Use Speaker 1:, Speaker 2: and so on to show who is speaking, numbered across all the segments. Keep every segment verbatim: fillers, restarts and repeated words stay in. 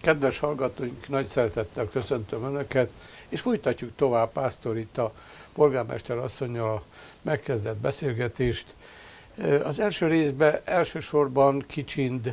Speaker 1: Kedves hallgatóink, nagy szeretettel köszöntöm Önöket, és folytatjuk tovább Pásztor Rita polgármester asszonnyal a megkezdett beszélgetést. Az első részben elsősorban Kicsind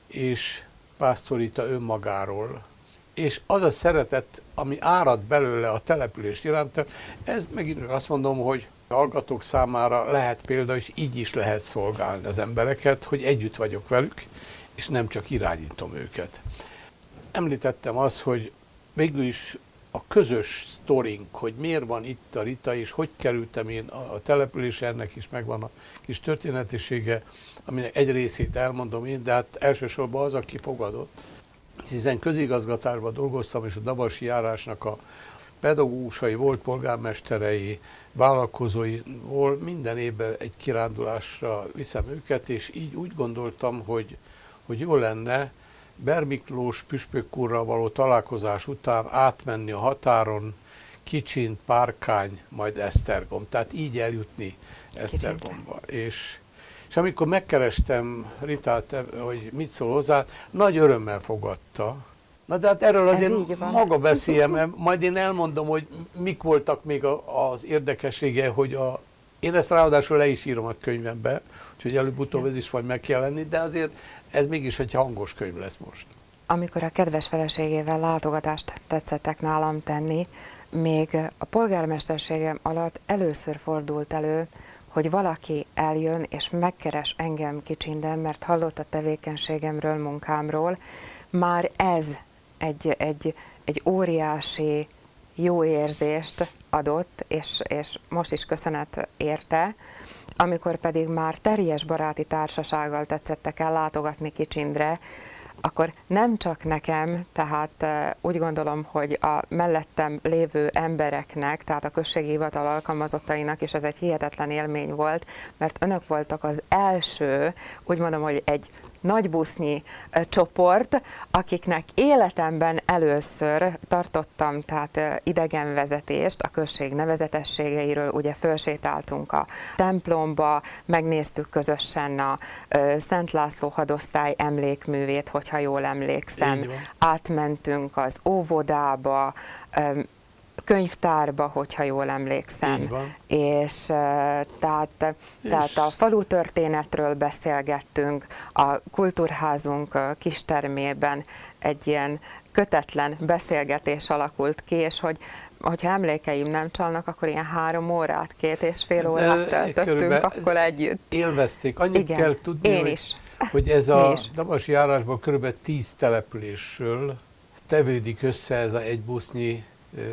Speaker 1: és Pásztor Rita önmagáról, és az a szeretet, ami árad belőle a település iránt, ez megint azt mondom, hogy a hallgatók számára lehet példa, és így is lehet szolgálni az embereket, hogy együtt vagyok velük, és nem csak irányítom őket. Említettem azt, hogy végül is a közös sztorink, hogy miért van itt a Rita, és hogy kerültem én a településre, ennek is megvan a kis történetisége, aminek egy részét elmondom én, de hát elsősorban az, aki fogadott. Hiszen közigazgatásban dolgoztam, és a Dabasi járásnak a pedagógusai, volt polgármesterei, vállalkozóiból minden évben egy kirándulásra viszem őket, és így úgy gondoltam, hogy, hogy jó lenne Bermiklós püspök úrral való találkozás után átmenni a határon, Kicsind, Párkány, majd Esztergom. Tehát így eljutni Esztergomba. És, és amikor megkerestem Ritát, hogy mit szól hozzá, nagy örömmel fogadta. Na de hát erről azért maga beszéljem, majd én elmondom, hogy mik voltak még az érdekessége, hogy a, én ezt ráadásul le is írom a könyvembe, úgyhogy előbb-utóbb ez is majd meg kell lenni, de azért ez mégis egy hangos könyv lesz most.
Speaker 2: Amikor a kedves feleségével látogatást tetszettek nálam tenni, még a polgármesterségem alatt először fordult elő, hogy valaki eljön és megkeres engem Kicsinden, mert hallott a tevékenységemről, munkámról. Már ez egy, egy, egy óriási jó érzést adott, és, és most is köszönet érte. Amikor pedig már teljes baráti társasággal tetszettek el látogatni Kicsindre, akkor nem csak nekem, tehát úgy gondolom, hogy a mellettem lévő embereknek, tehát a községi hivatal alkalmazottainak is ez egy hihetetlen élmény volt, mert önök voltak az első, úgy mondom, hogy egy nagy busznyi csoport, akiknek életemben először tartottam tehát idegenvezetést a község nevezetességeiről, ugye fölsétáltunk a templomba, megnéztük közösen a Szent László hadosztály emlékművét, hogyha jól emlékszem, átmentünk az óvodába, könyvtárba, hogyha jól emlékszem, és tehát, tehát a falu történetről beszélgettünk, a kultúrházunk kistermében egy ilyen kötetlen beszélgetés alakult ki, és hogy hogyha emlékeim nem csalnak, akkor ilyen három órát, két és fél órát töltöttünk akkor együtt.
Speaker 1: Élvezték. Annyit
Speaker 2: Igen,
Speaker 1: kell tudni,
Speaker 2: én
Speaker 1: hogy,
Speaker 2: is.
Speaker 1: hogy ez a Dabasi járásban kb. tíz településről tevődik össze ez a egy busznyi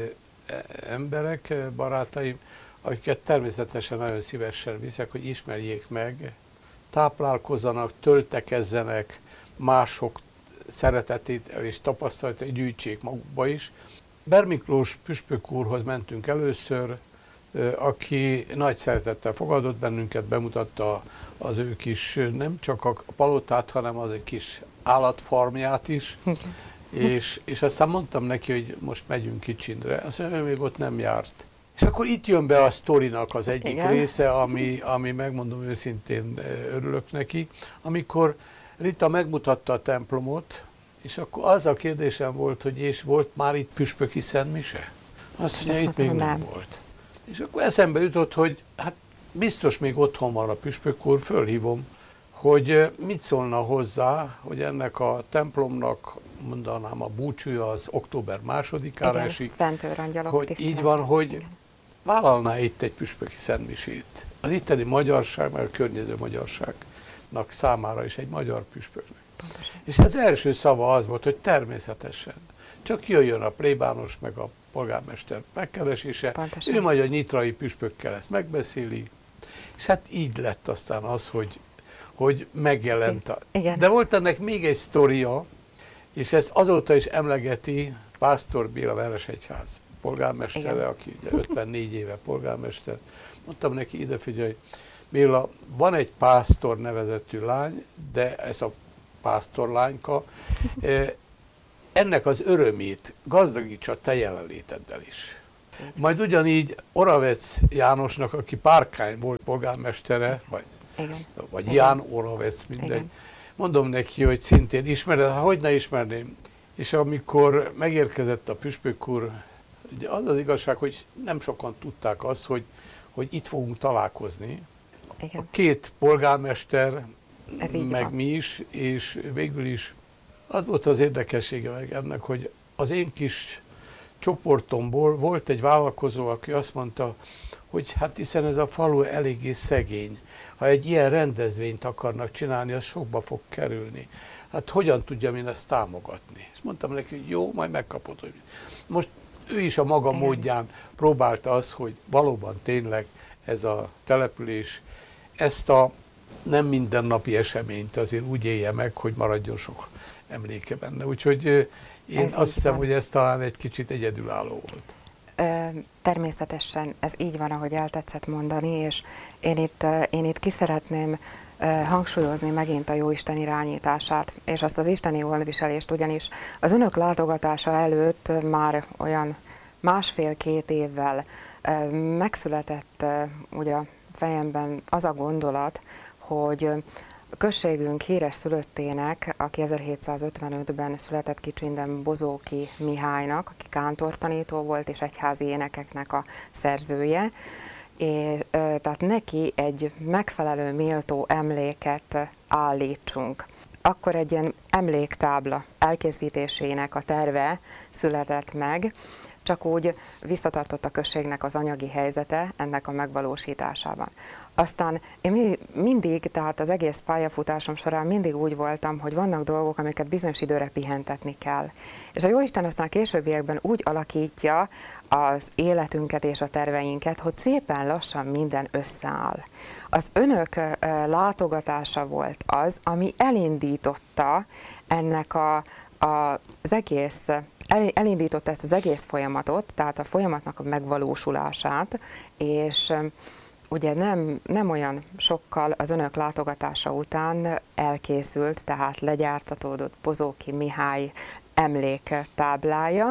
Speaker 1: emberek, barátaim, akiket természetesen nagyon szívesen viszek, hogy ismerjék meg, táplálkozzanak, töltekezzenek, mások szeretetét és tapasztalatot gyűjtsék magukba is. Bermiklós püspök úrhoz mentünk először, aki nagy szeretettel fogadott bennünket, bemutatta az ő kis, nem csak a palotát, hanem az egy kis állatfarmját is. És, és aztán mondtam neki, hogy most megyünk Kicsindre, azt mondja, ő még ott nem járt. És akkor itt jön be a sztorinak az egyik Igen. része, ami, ami megmondom őszintén örülök neki, amikor Rita megmutatta a templomot, és akkor az a kérdésem volt, hogy és volt már itt püspöki szentmise? Azt mondja, itt még nem, nem volt. És akkor eszembe jutott, hogy hát biztos még otthon van a püspök úr, fölhívom, hogy mit szólna hozzá, hogy ennek a templomnak, mondanám, a búcsúja az október másodikára esik, hogy így van, hogy Igen. vállalná itt egy püspöki szentmisét. Az itteni magyarság, mert a környező magyarságnak számára is egy magyar püspöknek. Pontosan. És az első szava az volt, hogy természetesen csak jöjjön a plébános meg a polgármester megkeresése, Pontosan. Ő majd a nyitrai püspökkel ezt megbeszéli, és hát így lett aztán az, hogy hogy megjelent. A... De volt ennek még egy sztoria, és ez azóta is emlegeti Pásztor Béla Veresegyház polgármestere, Igen. aki ötvennégy éve polgármester. Mondtam neki, ide figyelj, Béla, van egy Pásztor nevezetű lány, de ez a pásztorlányka, ennek az örömét gazdagítsa te jelenléteddel is. Majd ugyanígy Oravec Jánosnak, aki Párkány volt polgármestere, vagy Igen. vagy Igen. Ján Oravec, mindegy. Igen. Mondom neki, hogy szintén ismered, hogy ne ismerném. És amikor megérkezett a püspök úr, ugye az az igazság, hogy nem sokan tudták azt, hogy, hogy itt fogunk találkozni.
Speaker 2: Igen.
Speaker 1: A két polgármester,
Speaker 2: Ez így
Speaker 1: meg
Speaker 2: van.
Speaker 1: mi is, és végül is az volt az érdekessége meg ennek, hogy az én kis csoportomból volt egy vállalkozó, aki azt mondta, hogy hát hiszen ez a falu eléggé szegény. Ha egy ilyen rendezvényt akarnak csinálni, az sokba fog kerülni. Hát hogyan tudjam én ezt támogatni? És mondtam neki, hogy jó, majd megkapod. Hogy most ő is a maga
Speaker 2: Igen.
Speaker 1: módján próbálta az, hogy valóban tényleg ez a település ezt a nem mindennapi eseményt azért úgy élje meg, hogy maradjon sok emléke benne. Úgyhogy én
Speaker 2: Ez
Speaker 1: azt
Speaker 2: így
Speaker 1: hiszem,
Speaker 2: van.
Speaker 1: hogy ez talán egy kicsit egyedülálló volt.
Speaker 2: Ö, Természetesen ez így van, ahogy eltetszett mondani, és én itt, ö, én itt ki szeretném ö, hangsúlyozni megint a Jóisten irányítását, és azt az isteni gondviselést, ugyanis az önök látogatása előtt már olyan másfél-két évvel ö, megszületett ö, ugye a fejemben az a gondolat, hogy ö, a községünk híres szülöttének, aki ezerhétszázötvenötben született Kicsinden, Bozóki Mihálynak, aki kántortanító volt és egyházi énekeknek a szerzője, és, tehát neki egy megfelelő méltó emléket állítsunk. Akkor egy ilyen emléktábla elkészítésének a terve született meg, csak úgy visszatartott a községnek az anyagi helyzete ennek a megvalósításában. Aztán én mindig, tehát az egész pályafutásom során mindig úgy voltam, hogy vannak dolgok, amiket bizonyos időre pihentetni kell. És a Jóisten aztán a későbbiekben úgy alakítja az életünket és a terveinket, hogy szépen lassan minden összeáll. Az önök látogatása volt az, ami elindította ennek a, a, az egész elindította ezt az egész folyamatot, tehát a folyamatnak a megvalósulását, és ugye nem, nem olyan sokkal az önök látogatása után elkészült, tehát legyártatódott Bozóki Mihály emléktáblája,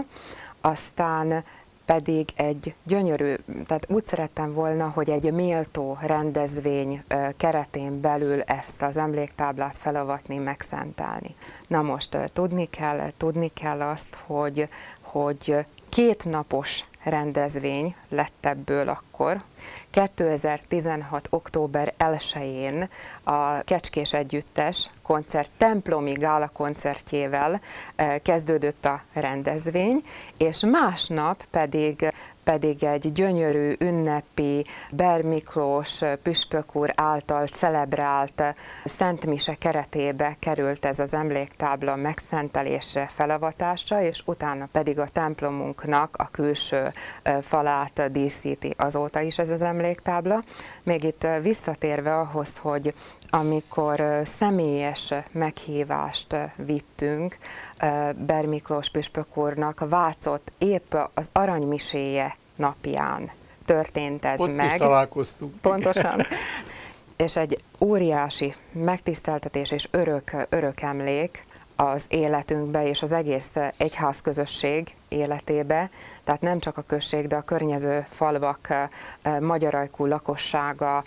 Speaker 2: aztán pedig egy gyönyörű, tehát úgy szerettem volna, hogy egy méltó rendezvény keretén belül ezt az emléktáblát felavatni, megszentelni. Na most tudni kell, tudni kell azt, hogy, hogy két napos rendezvény lett ebből akkor. kétezer-tizenhat. október elsején a Kecskés Együttes koncert, templomi gála koncertjével kezdődött a rendezvény, és másnap pedig pedig egy gyönyörű, ünnepi, Ber Miklós püspök úr által celebrált Szent Mise keretébe került ez az emléktábla megszentelésre, felavatásra, és utána pedig a templomunknak a külső falát díszíti azóta is ez az emléktábla. Még itt visszatérve ahhoz, hogy amikor személyes meghívást vittünk Ber Miklós püspök úrnak, Vácott épp az aranymiséje napján történt ez
Speaker 1: Ott
Speaker 2: meg.
Speaker 1: is találkoztunk.
Speaker 2: Pontosan. És egy óriási megtiszteltetés és örök, örök emlék az életünkbe és az egész egyházközösség életébe, tehát nem csak a község, de a környező falvak magyarajkú lakossága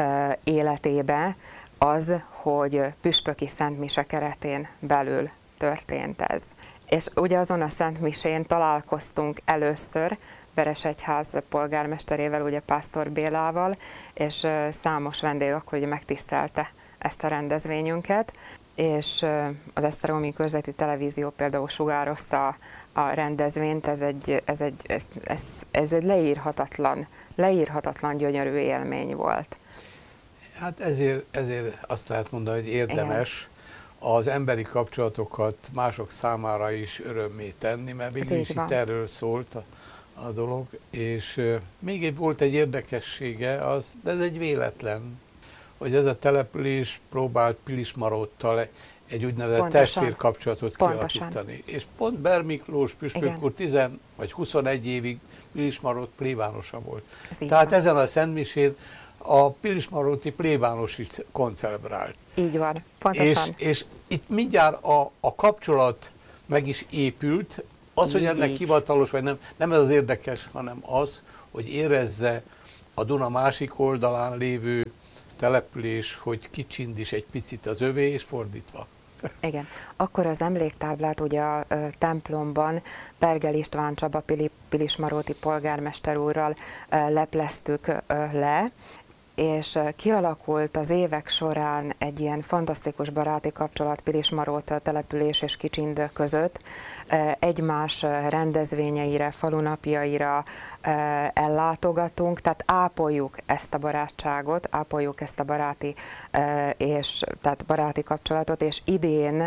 Speaker 2: életébe az, hogy püspöki szentmise keretén belül történt ez. És ugye azon a szentmisén találkoztunk először Veresegyház polgármesterével, ugye Pásztor Bélával, és számos vendég akkor ugye megtisztelte ezt a rendezvényünket, és az Esztergomi Körzeti Televízió például sugározta a, a rendezvényt, ez egy, ez, egy, ez, ez egy leírhatatlan, leírhatatlan gyönyörű élmény volt.
Speaker 1: Hát ezért, ezért azt lehet mondani, hogy érdemes igen. az emberi kapcsolatokat mások számára is örömmé tenni, mert végül is itt erről szólt a, a dolog, és uh, még egy, volt egy érdekessége, az, de ez egy véletlen, hogy ez a település próbált Pilismaróttal egy úgynevezett
Speaker 2: Pontosan.
Speaker 1: testvérkapcsolatot
Speaker 2: Pontosan.
Speaker 1: kialakítani. És pont Ber Miklós püspök úr tíz vagy huszonegy évig Pilismarót plébánosa volt. Ez Tehát van. Ezen a szentmisén a pilismaróti plébános is koncelebrált.
Speaker 2: Így van, pontosan.
Speaker 1: És, és itt mindjárt a, a kapcsolat meg is épült, az, így, hogy ennek így. hivatalos vagy nem, nem ez az érdekes, hanem az, hogy érezze a Duna másik oldalán lévő település, hogy Kicsind is egy picit az övé, és fordítva.
Speaker 2: Igen. Akkor az emléktáblát ugye a ö, templomban Pergel István Csaba Pili, Pilismaróti polgármester úrral ö, lepleztük ö, le, és kialakult az évek során egy ilyen fantasztikus baráti kapcsolat Pilismarót település és Kicsind között. Egymás rendezvényeire, falunapjaira ellátogatunk, tehát ápoljuk ezt a barátságot, ápoljuk ezt a baráti, és, tehát baráti kapcsolatot, és idén,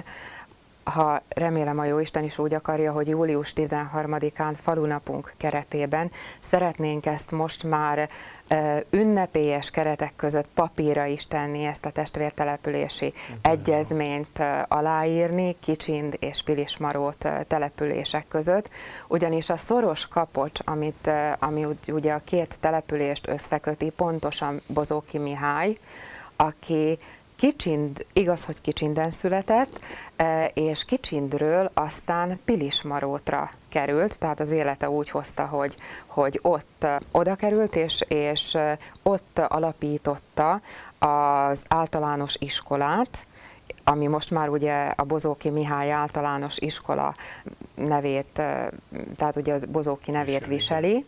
Speaker 2: ha remélem a Jóisten is úgy akarja, hogy július tizenharmadikán falunapunk keretében szeretnénk ezt most már e, ünnepélyes keretek között papírra is tenni, ezt a testvértelepülési egyezményt e, aláírni Kicsind és Pilismarót e, települések között, ugyanis a szoros kapocs, amit, e, ami ugye a két települést összeköti, pontosan Bozóki Mihály, aki Kicsind, igaz, hogy Kicsinden született, és Kicsindről aztán Pilismarótra került, tehát az élete úgy hozta, hogy, hogy ott oda került, és, és ott alapította az általános iskolát, ami most már ugye a Bozóki Mihály általános iskola nevét, tehát ugye a Bozóki nevét viseli,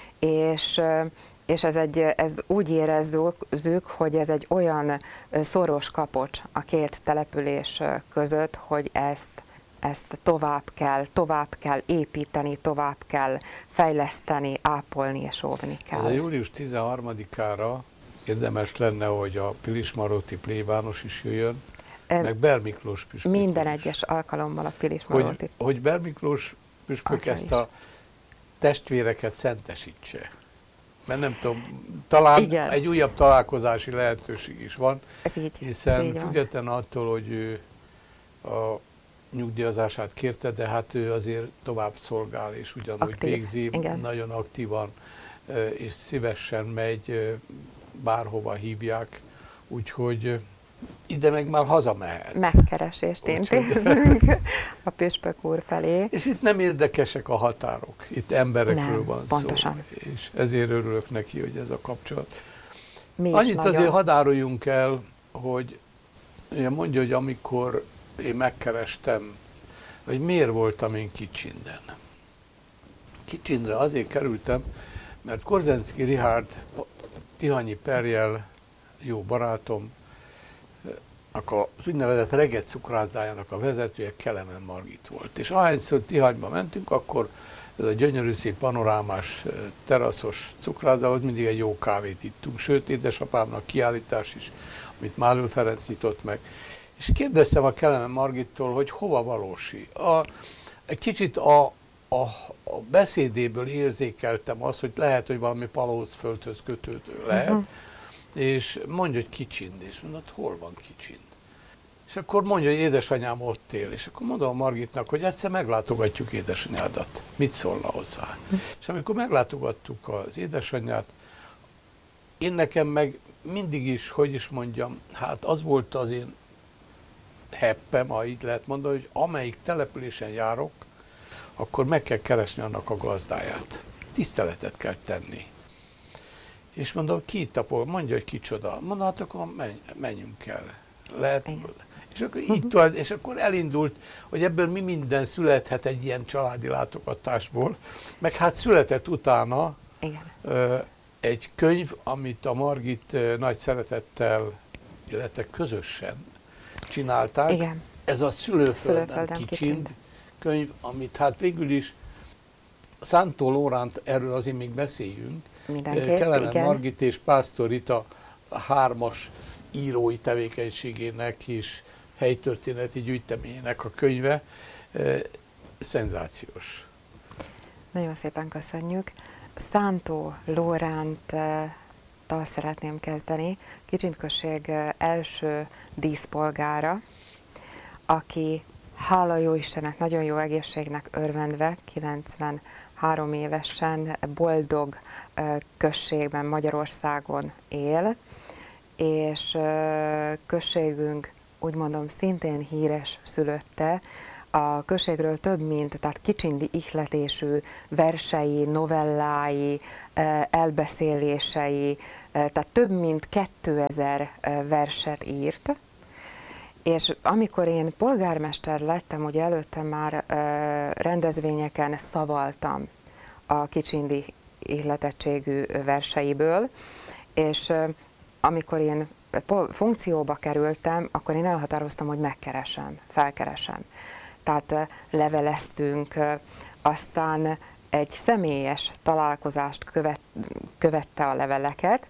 Speaker 2: és És ez, egy, ez úgy érezzük, hogy ez egy olyan szoros kapocs a két település között, hogy ezt, ezt tovább kell, tovább kell építeni, tovább kell fejleszteni, ápolni és óvni kell.
Speaker 1: Ez a július tizenharmadikára érdemes lenne, hogy a Pilismaróti plébános is jöjjön, e, meg Ber Miklós püspök.
Speaker 2: Minden egyes alkalommal a Pilismaróti.
Speaker 1: Hogy, hogy Ber Miklós püspök ezt is a testvéreket szentesítse. Mert nem tudom, talán igen, egy újabb találkozási lehetőség is van,
Speaker 2: ez így,
Speaker 1: hiszen
Speaker 2: ez így
Speaker 1: független attól, hogy ő a nyugdíjazását kérte, de hát ő azért tovább szolgál, és ugyanúgy aktív, végzi, igen, nagyon aktívan, és szívesen megy, bárhova hívják, úgyhogy ide meg már hazamehet.
Speaker 2: Megkeresést intézünk a püspök úr felé.
Speaker 1: És itt nem érdekesek a határok, itt emberekről
Speaker 2: nem,
Speaker 1: van
Speaker 2: pontosan
Speaker 1: szó. És ezért örülök neki, hogy ez a kapcsolat.
Speaker 2: Mi
Speaker 1: Annyit
Speaker 2: nagyon
Speaker 1: azért hadároljunk el, hogy mondja, hogy amikor én megkerestem, hogy miért voltam én Kicsinden. Kicsindre azért kerültem, mert Korzenszky Richárd, Tihanyi Perjel, jó barátom, az úgynevezett Reget cukrászdájának a vezetője Kelemen Margit volt. És ahányszor Tihanyba mentünk, akkor ez a gyönyörű szép panorámás teraszos cukrászdához mindig egy jó kávét ittunk. Sőt, édesapámnak kiállítás is, amit Málő Ferenc nyitott meg. És kérdeztem a Kelemen Margittól, hogy hova valósi. A, egy kicsit a, a, a beszédéből érzékeltem azt, hogy lehet, hogy valami Palócföldhöz kötődő lehet, uh-huh. És mondja, hogy Kicsind, és mondod, hol van Kicsind? És akkor mondja, hogy édesanyám ott él, és akkor mondom a Margitnak, hogy egyszer meglátogatjuk édesanyádat. Mit szólna hozzá? És amikor meglátogattuk az édesanyját, én nekem meg mindig is, hogy is mondjam, hát az volt az én heppem, ha így lehet mondani, hogy amelyik településen járok, akkor meg kell keresni annak a gazdáját. Tiszteletet kell tenni. És mondom, ki itt a polgár? Mondja, hogy kicsoda. Mondom, hát akkor menj, menjünk el. Lehet, és akkor, itt, és akkor elindult, hogy ebből mi minden születhet egy ilyen családi látogatásból. Meg hát született utána igen. egy könyv, amit a Margit nagy szeretettel, illetve közösen csinálták.
Speaker 2: Igen.
Speaker 1: Ez a Szülőföldem, Szülőföldem Kicsind, Kicsind könyv, amit hát végül is Szántó Lóránt, erről azért még beszéljünk, Kelemen Margit és Pásztor Rita hármas írói tevékenységének és helytörténeti gyűjteményének a könyve. E, szenzációs.
Speaker 2: Nagyon szépen köszönjük. Szántó Lóránttal szeretném kezdeni. Kicsind község első díszpolgára, aki hála jó Istennek, nagyon jó egészségnek örvendve, kilencvenhárom évesen boldog községben Magyarországon él, és községünk, úgy mondom, szintén híres szülötte. A községről több mint, tehát kicsindi ihletésű versei, novellái, elbeszélései, tehát több mint kétezer verset írt, És amikor én polgármester lettem, ugye előtte már ö, rendezvényeken szavaltam a kicsindi ihletettségű verseiből, és ö, amikor én funkcióba kerültem, akkor én elhatároztam, hogy megkeresem, felkeresem. Tehát ö, leveleztünk, ö, aztán egy személyes találkozást követ, követte a leveleket,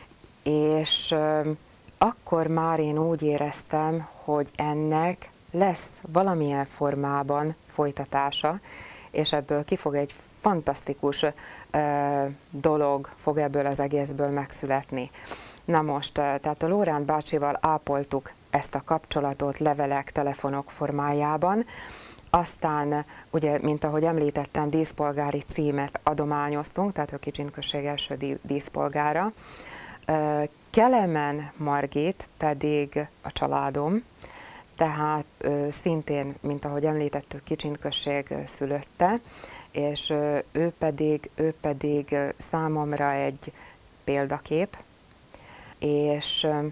Speaker 2: és ö, akkor már én úgy éreztem, hogy ennek lesz valamilyen formában folytatása, és ebből ki fog egy fantasztikus ö, dolog, fog ebből az egészből megszületni. Na most, tehát a Lóránt bácsival ápoltuk ezt a kapcsolatot levelek, telefonok formájában, aztán, ugye, mint ahogy említettem, díszpolgári címet adományoztunk, tehát a Kicsin község első díszpolgára. Kelemen Margit pedig a családom, tehát ö, szintén, mint ahogy említettük, Kicsin község szülötte, és ö, ő pedig, ő pedig számomra egy példakép, és ö,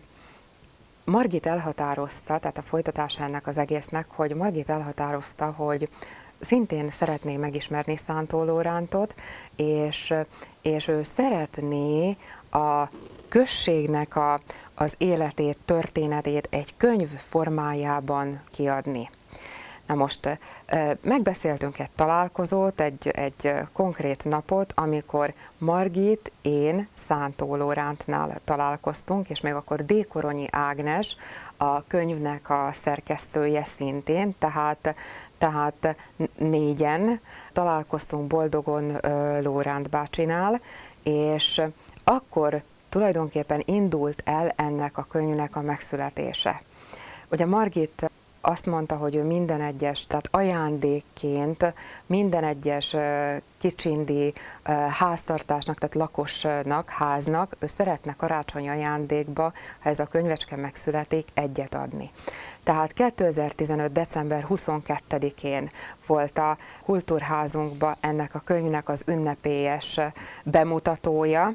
Speaker 2: Margit elhatározta, tehát a folytatásának az egésznek, hogy Margit elhatározta, hogy szintén szeretné megismerni Szántó Lórántot, és, és ő szeretné a községnek a, az életét, történetét egy könyv formájában kiadni. Na most megbeszéltünk egy találkozót, egy, egy konkrét napot, amikor Margit, én Szántó Lórántnál találkoztunk, és még akkor Dékoronyi Ágnes, a könyvnek a szerkesztője szintén, tehát, tehát négyen találkoztunk boldogon Lóránt bácsinál, és akkor tulajdonképpen indult el ennek a könyvnek a megszületése. Ugye Margit azt mondta, hogy ő minden egyes, tehát ajándékként minden egyes kicsindi háztartásnak, tehát lakosnak, háznak, ő szeretne karácsonyi ajándékba, ha ez a könyvecske megszületik, egyet adni. Tehát kétezer-tizenöt. december huszonkettedikén volt a kultúrházunkban ennek a könyvnek az ünnepélyes bemutatója,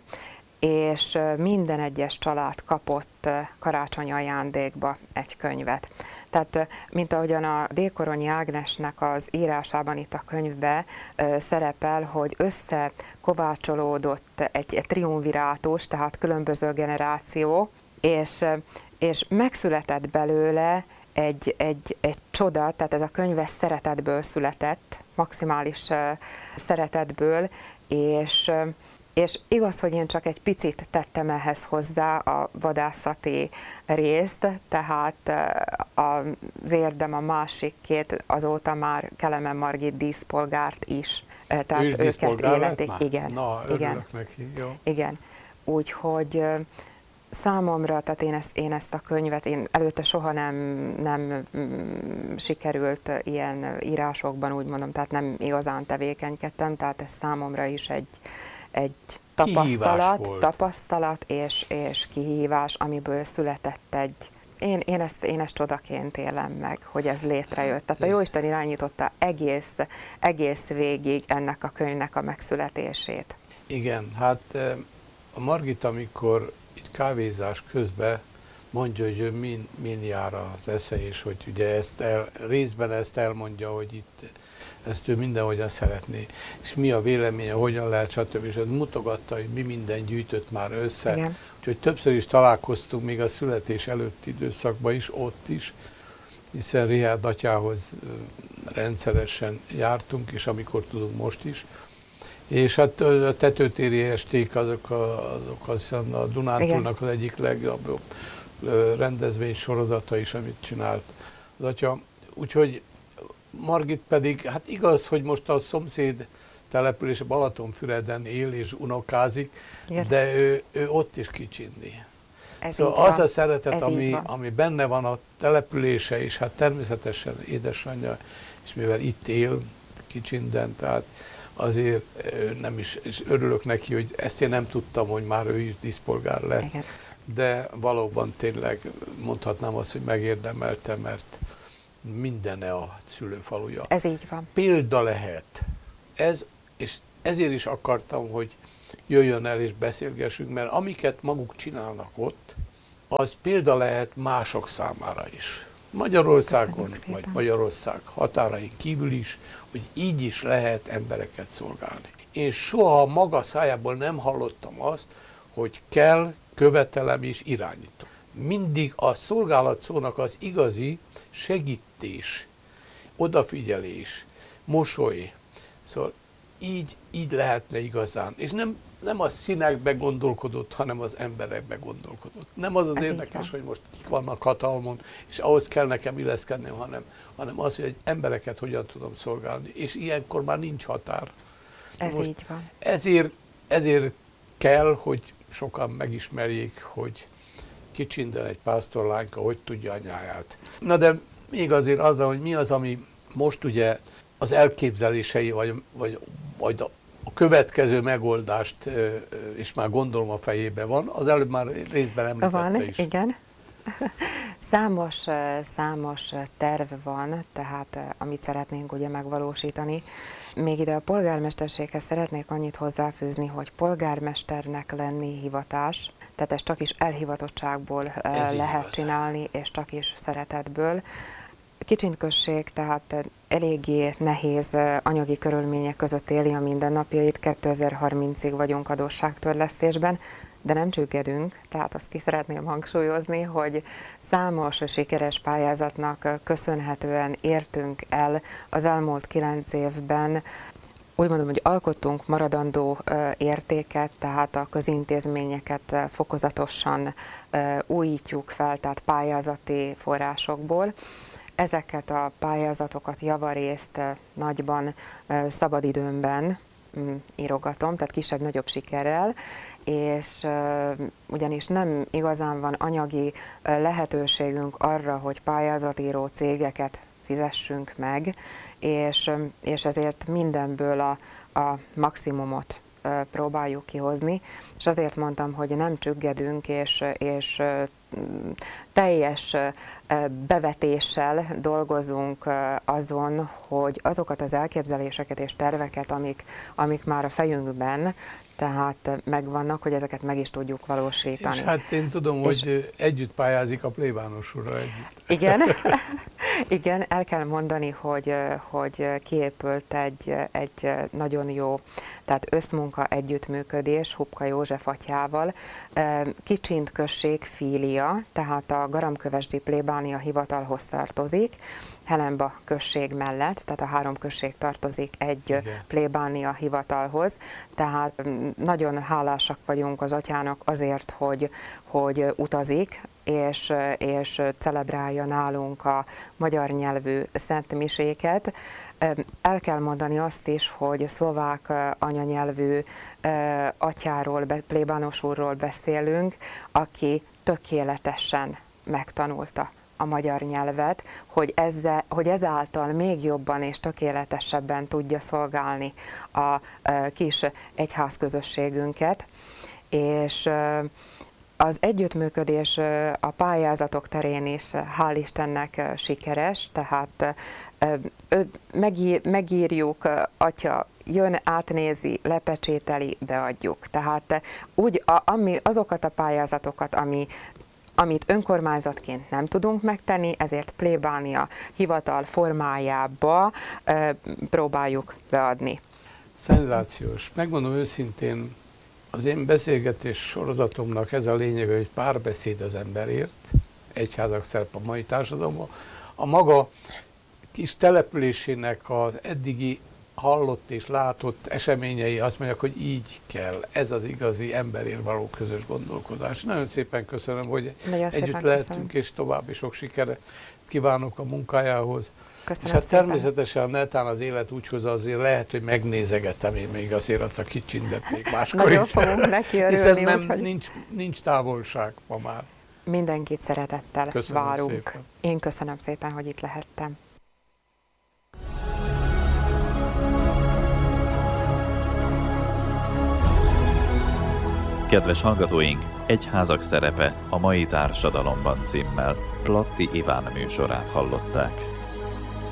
Speaker 2: és minden egyes család kapott karácsonyi ajándékba egy könyvet. Tehát, mint ahogyan a Dékoronyi Ágnesnek az írásában itt a könyvben szerepel, hogy összekovácsolódott egy, egy triumvirátus, tehát különböző generáció, és, és megszületett belőle egy, egy, egy csoda, tehát ez a könyv szeretetből született, maximális szeretetből, és És igaz, hogy én csak egy picit tettem ehhez hozzá a vadászati részt, tehát az érdem a másik két, azóta már Kelemen Margit díszpolgárt is, tehát
Speaker 1: ő is
Speaker 2: őket életik. Igen,
Speaker 1: Na,
Speaker 2: igen,
Speaker 1: neki, jó.
Speaker 2: igen. Úgyhogy számomra, tehát én ezt, én ezt a könyvet, én előtte soha nem, nem sikerült ilyen írásokban, úgy mondom, tehát nem igazán tevékenykedtem, tehát ez számomra is egy egy tapasztalat, tapasztalat és, és kihívás, amiből született egy, én, én, ezt, én ezt csodaként élem meg, hogy ez létrejött. Tehát a Jóisten irányította egész, egész végig ennek a könyvnek a megszületését.
Speaker 1: Igen, hát a Margit, amikor itt kávézás közben mondja, hogy ő min, min jár az esze, és hogy ugye ezt el, részben ezt elmondja, hogy itt ezt ő mindenhogyan szeretné, és mi a véleménye, hogyan lehet, stb. És mutogatta, hogy mi minden gyűjtött már össze.
Speaker 2: Igen.
Speaker 1: Úgyhogy többször is találkoztunk, még a születés előtti időszakban is, ott is, hiszen Richárd atyához rendszeresen jártunk, és amikor tudunk, most is. És hát a tetőtéri esték azok a, azok az a Dunántúlnak az egyik legjobb rendezvény sorozata is, amit csinált az atya. Úgyhogy Margit pedig, hát igaz, hogy most a szomszéd település Balatonfüreden él és unokázik, igen, de ő, ő ott is kicsindi. Ez szóval az van. A szeretet, ami, ami benne van a települése, és hát természetesen édesanyja, és mivel itt él Kicsinden, tehát azért nem is, és örülök neki, hogy ezt én nem tudtam, hogy már ő is díszpolgár lett, igen, de valóban tényleg mondhatnám azt, hogy megérdemelte, mert mindene a szülőfaluja.
Speaker 2: Ez így van.
Speaker 1: Példa lehet. Ez, és ezért is akartam, hogy jöjjön el és beszélgessünk, mert amiket maguk csinálnak ott, az példa lehet mások számára is. Magyarországon, vagy Magyarország határain kívül is, hogy így is lehet embereket szolgálni. Én soha maga szájából nem hallottam azt, hogy kell, követelem és irányítom. Mindig a szolgálat szónak az igazi segítés, odafigyelés, mosoly. Szóval így, így lehetne igazán. És nem, nem a színekbe gondolkodott, hanem az emberekbe gondolkodott. Nem az az Ez érdekes, hogy most kik vannak hatalmon, és ahhoz kell nekem illeszkednem, hanem, hanem az, hogy embereket hogyan tudom szolgálni. És ilyenkor már nincs határ.
Speaker 2: Ez most így van.
Speaker 1: Ezért, ezért kell, hogy sokan megismerjék, hogy kicsinden egy pásztorlányka, hogy tudja anyáját. Na de még azért azzal, hogy mi az, ami most ugye az elképzelései, vagy, vagy, vagy a következő megoldást, és már gondolom a fejében van, az előbb már részben említette
Speaker 2: van,
Speaker 1: is.
Speaker 2: Igen. Számos, számos terv van, tehát amit szeretnénk ugye megvalósítani. Még ide a polgármesterséghez szeretnék annyit hozzáfűzni, hogy polgármesternek lenni hivatás, tehát ezt csak is elhivatottságból Ez lehet igaz. csinálni, és csak is szeretetből. Kicsiny község, tehát eléggé nehéz anyagi körülmények között éli a mindennapjait, kétezer-harmincig vagyunk adósságtörlesztésben, de nem csüggedünk, tehát azt ki szeretném hangsúlyozni, hogy számos sikeres pályázatnak köszönhetően értünk el az elmúlt kilenc évben. Úgy mondom, hogy alkottunk maradandó értéket, tehát a közintézményeket fokozatosan újítjuk fel, tehát pályázati forrásokból. Ezeket a pályázatokat javarészt nagyban szabadidőmben írogatom, tehát kisebb-nagyobb sikerrel, és ugyanis nem igazán van anyagi lehetőségünk arra, hogy pályázatíró cégeket fizessünk meg, és, és ezért mindenből a, a maximumot próbáljuk kihozni, és azért mondtam, hogy nem csüggedünk, és, és teljes bevetéssel dolgozunk azon, hogy azokat az elképzeléseket és terveket, amik, amik már a fejünkben, tehát megvannak, hogy ezeket meg is tudjuk valósítani.
Speaker 1: És hát én tudom, és hogy együtt pályázik a plébános úrral együtt.
Speaker 2: Igen, igen, el kell mondani, hogy, hogy kiépült egy, egy nagyon jó, tehát összmunka együttműködés Hupka József atyával. Kicsint község Fília, tehát a Garamkövesdi plébánia hivatalhoz tartozik, Helenba község mellett, tehát a három község tartozik egy Igen. plébánia hivatalhoz, tehát nagyon hálásak vagyunk az atyának azért, hogy, hogy utazik, és, és celebrálja nálunk a magyar nyelvű szentmiséket. El kell mondani azt is, hogy szlovák anyanyelvű atyáról, plébános úrról beszélünk, aki tökéletesen megtanulta a magyar nyelvet, hogy, ezzel, hogy ezáltal még jobban és tökéletesebben tudja szolgálni a kis egyházközösségünket, és az együttműködés a pályázatok terén is hál' Istennek sikeres, tehát megírjuk, atya jön, átnézi, lepecsételi, beadjuk. Tehát úgy, ami, azokat a pályázatokat, ami amit önkormányzatként nem tudunk megtenni, ezért plébánia hivatal formájába e, próbáljuk beadni.
Speaker 1: Szenzációs. Megmondom őszintén, az én beszélgetés sorozatomnak ez a lényege, hogy párbeszéd az emberért, egyházak szerep a mai társadalomban. A maga kis településének az eddigi hallott és látott eseményei azt mondják, hogy így kell, ez az igazi emberért való közös gondolkodás. Nagyon szépen köszönöm, hogy Nagyon együtt lehetünk, köszönöm. És további sok sikeret kívánok a munkájához.
Speaker 2: Köszönöm
Speaker 1: és hát természetesen netán az élet úgy hozza, azért lehet, hogy megnézegetem én még azért azt a kicsindet még máskor
Speaker 2: Nagyon
Speaker 1: is.
Speaker 2: fogunk neki örülni.
Speaker 1: Hiszen nem,
Speaker 2: úgyhogy...
Speaker 1: nincs, nincs távolság ma már.
Speaker 2: Mindenkit szeretettel
Speaker 1: köszönöm
Speaker 2: várunk.
Speaker 1: Szépen.
Speaker 2: Én köszönöm szépen, hogy itt lehettem.
Speaker 3: Kedves hallgatóink, Egyházak szerepe a mai társadalomban címmel Platti Iván műsorát hallották.